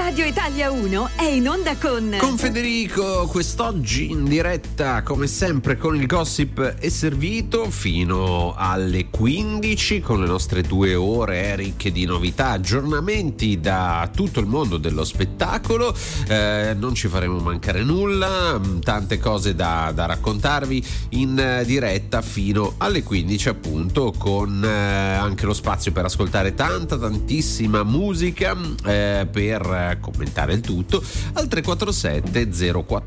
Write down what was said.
Radio Italia 1 è in onda con Federico, quest'oggi in diretta come sempre con il gossip è servito fino alle 15 con le nostre 2 ore ricche di novità, aggiornamenti da tutto il mondo dello spettacolo. Non ci faremo mancare nulla, tante cose da raccontarvi in diretta fino alle 15, appunto, con anche lo spazio per ascoltare tantissima musica, per commentare il tutto al 347 04